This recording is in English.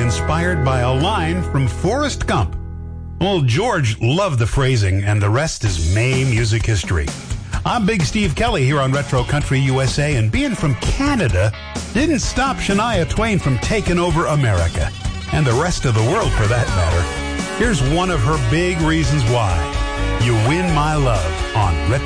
inspired by a line from Forrest Gump. Old George loved the phrasing, and the rest is May music history. I'm Big Steve Kelly here on Retro Country USA, and being from Canada didn't stop Shania Twain from taking over America, and the rest of the world for that matter. Here's one of her big reasons why. You Win My Love on Retro